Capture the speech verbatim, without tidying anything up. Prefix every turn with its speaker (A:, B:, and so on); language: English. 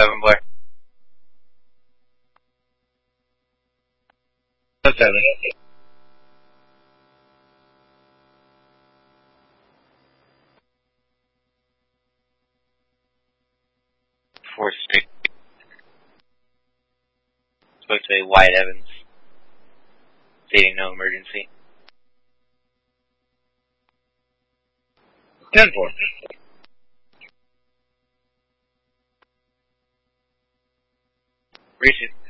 A: seven, Blair.
B: That's seven.
A: Four, six. Supposed to be Wyatt Evans. Stating no emergency.
B: ten four.
A: Reaching.